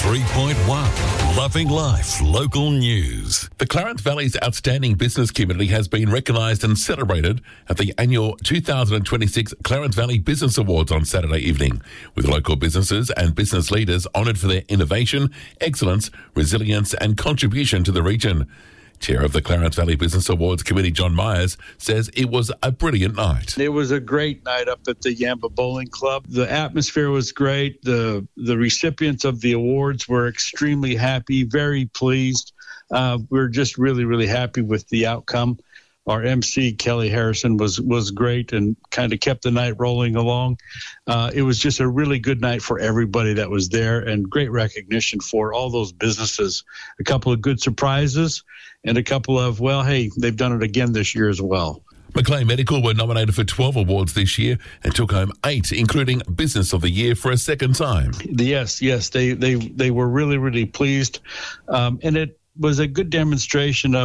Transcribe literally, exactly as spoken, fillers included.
three point one, Loving Life Local News. The Clarence Valley's outstanding business community has been recognised and celebrated at the annual two thousand twenty-six Clarence Valley Business Awards on Saturday evening, with local businesses and business leaders honoured for their innovation, excellence, resilience and contribution to the region. Chair of the Clarence Valley Business Awards Committee, John Myers, says it was a brilliant night. It was a great night up at the Yamba Bowling Club. The atmosphere was great. The the recipients of the awards were extremely happy, very pleased. Uh, we're just really, really happy with the outcome. Our M C, Kelly Harrison, was was great and kind of kept the night rolling along. Uh, it was just a really good night for everybody that was there, and great recognition for all those businesses. A couple of good surprises and a couple of, well, hey, they've done it again this year as well. Maclean Medical were nominated for twelve awards this year and took home eight, including Business of the Year for a second time. Yes, yes, they they, they were really, really pleased. Um, and it was a good demonstration of